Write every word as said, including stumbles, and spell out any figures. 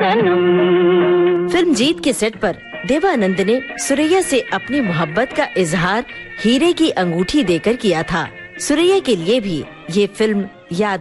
सनम। Film जीत के set पर देवानंद ने सुरैया से अपनी मोहब्बत का इजहार हीरे की अंगूठी देकर किया था। सुरैया के लिए भी ये फिल्म याद